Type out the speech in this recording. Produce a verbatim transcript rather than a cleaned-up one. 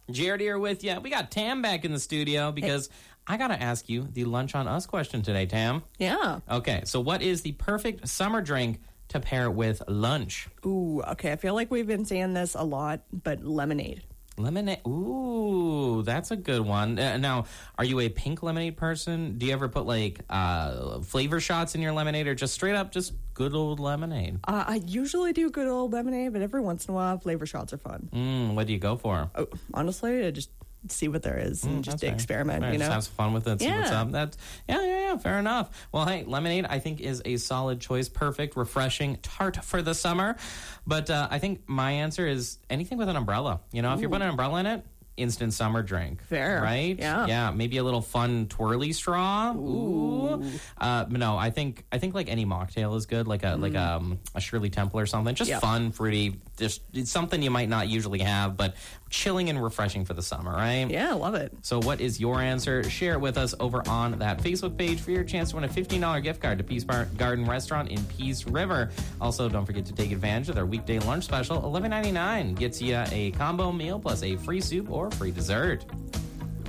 Jared here with you. We got Tam back in the studio because I got to ask you the Lunch on Us question today, Tam. Yeah. Okay, so what is the perfect summer drink to pair with lunch? Ooh, okay. I feel like we've been saying this a lot, but lemonade. Lemonade. Ooh, that's a good one. Uh, now, are you a pink lemonade person? Do you ever put like uh, flavor shots in your lemonade, or just straight up just good old lemonade? Uh, I usually do good old lemonade, but every once in a while, flavor shots are fun. Mm, what do you go for? Oh, honestly, I just see what there is and Mm, just okay. experiment, Right, you know? Just have some fun with it, see what's Yeah. up. That's, yeah, yeah, yeah, fair enough. Well, hey, lemonade, I think, is a solid choice. Perfect, refreshing, tart for the summer. But uh, I think my answer is anything with an umbrella. You know, if you're putting an umbrella in it, instant summer drink. Fair. Right? Yeah. Yeah, maybe a little fun twirly straw. Ooh. Uh, but no, I think I think like any mocktail is good, like a like um, a Shirley Temple or something. Just Yep. fun, fruity, just it's something you might not usually have, but chilling and refreshing for the summer, right? Yeah, I love it. So what is your answer? Share it with us over on that Facebook page for your chance to win a fifteen dollars gift card to Peace Bar- Garden Restaurant in Peace River. Also, don't forget to take advantage of their weekday lunch special. eleven ninety-nine gets you a combo meal plus a free soup or free dessert.